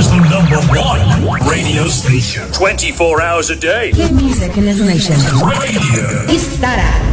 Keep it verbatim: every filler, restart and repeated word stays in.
is the number one radio station. twenty-four hours a day. Hit music and information. Radio. Estará.